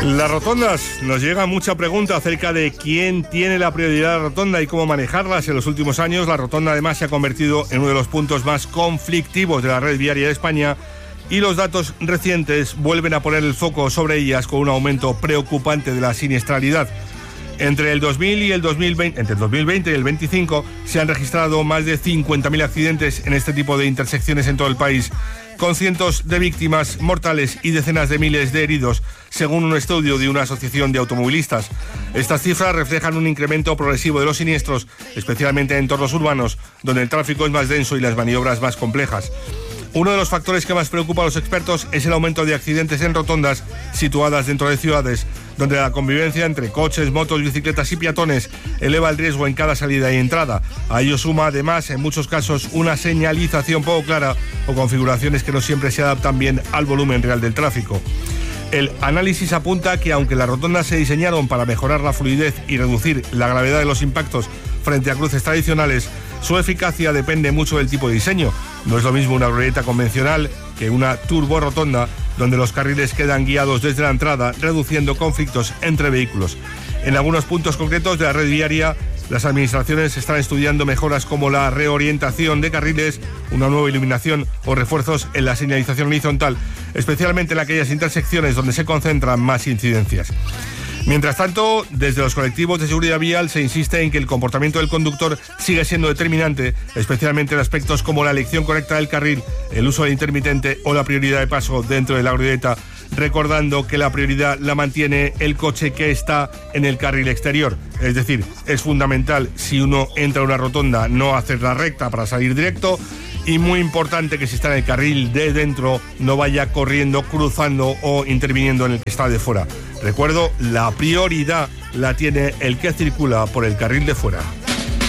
Las rotondas, nos llega mucha pregunta acerca de quién tiene la prioridad de la rotonda y cómo manejarlas. En los últimos años, la rotonda además se ha convertido en uno de los puntos más conflictivos de la red viaria de España y los datos recientes vuelven a poner el foco sobre ellas con un aumento preocupante de la siniestralidad. Entre el 2000 y el 2020, entre el 2020 y el 25 se han registrado más de 50.000 accidentes en este tipo de intersecciones en todo el país, con cientos de víctimas mortales y decenas de miles de heridos, según un estudio de una asociación de automovilistas. Estas cifras reflejan un incremento progresivo de los siniestros, especialmente en entornos urbanos, donde el tráfico es más denso y las maniobras más complejas. Uno de los factores que más preocupa a los expertos es el aumento de accidentes en rotondas situadas dentro de ciudades, donde la convivencia entre coches, motos, bicicletas y peatones eleva el riesgo en cada salida y entrada. A ello suma además, en muchos casos, una señalización poco clara o configuraciones que no siempre se adaptan bien al volumen real del tráfico. El análisis apunta que aunque las rotondas se diseñaron para mejorar la fluidez y reducir la gravedad de los impactos frente a cruces tradicionales, su eficacia depende mucho del tipo de diseño. No es lo mismo una glorieta convencional que una turborotonda, donde los carriles quedan guiados desde la entrada, reduciendo conflictos entre vehículos. En algunos puntos concretos de la red viaria, las administraciones están estudiando mejoras como la reorientación de carriles, una nueva iluminación o refuerzos en la señalización horizontal, especialmente en aquellas intersecciones donde se concentran más incidencias. Mientras tanto, desde los colectivos de seguridad vial se insiste en que el comportamiento del conductor sigue siendo determinante, especialmente en aspectos como la elección correcta del carril, el uso del intermitente o la prioridad de paso dentro de la glorieta, recordando que la prioridad la mantiene el coche que está en el carril exterior. Es decir, es fundamental, si uno entra a una rotonda, no hacer la recta para salir directo, y muy importante que si está en el carril de dentro no vaya corriendo, cruzando o interviniendo en el que está de fuera. Recuerdo, la prioridad la tiene el que circula por el carril de fuera.